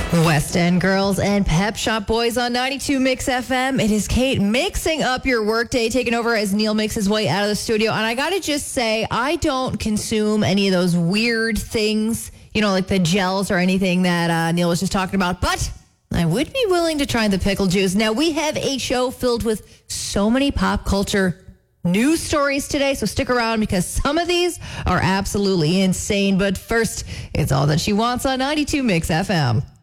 West End Girls and Pep Shop Boys on 92 Mix FM. It is Kate mixing up your workday, taking over as Neil makes his way out of the studio. And I got to just say, I don't consume any of those weird things, like the gels or anything that Neil was just talking about. But I would be willing to try the pickle juice. Now, we have a show filled with so many pop culture news stories today, so stick around because some of these are absolutely insane. But first, it's all that she wants on 92 Mix FM.